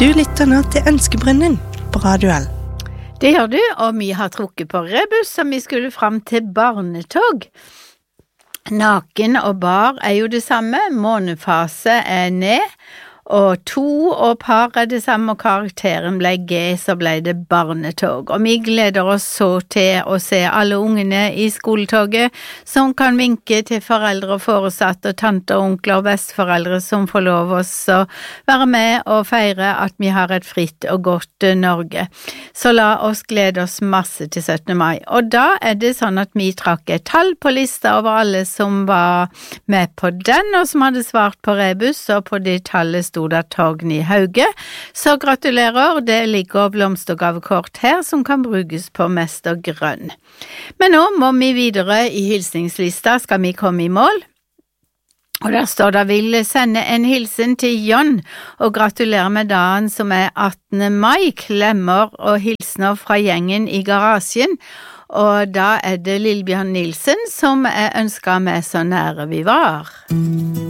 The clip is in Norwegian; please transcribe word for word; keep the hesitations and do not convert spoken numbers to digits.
Du lytter nå til Ønskebrønnen på Radio L. Det gjør du, og vi har trukket på rebus, så vi skulle frem til barnetog. Naken og bar er jo det samme, månefase er ned, og to og par er det samme, og karakteren ble G, så ble det barnetog. Og vi gleder oss så til å se alle ungene i skoletoget, som kan vinke til foreldre og foresatte, og tanter, onkler og besteforeldre som får lov oss å være med og feire at vi har et fritt og godt Norge. Så la oss glede oss masse til syttende mai. Og da er det sånn at vi trakk et tall på lista over alle som var med på den, og som hadde svart på rebus, og på det tallet stod det Torgny Hauge. Så gratulerer, det ligger blomstergavekort her som kan brukes på Mester Grønn. Men nå må vi videre i hilsningslista, skal vi komme i mål. Og der står det, vil sende en hilsen til John og gratulere med dagen som er attende mai, klemmer og hilsner fra gjengen i garasjen. Og da er det Lillebjørn Nilsen som er ønsket med så nære vi var.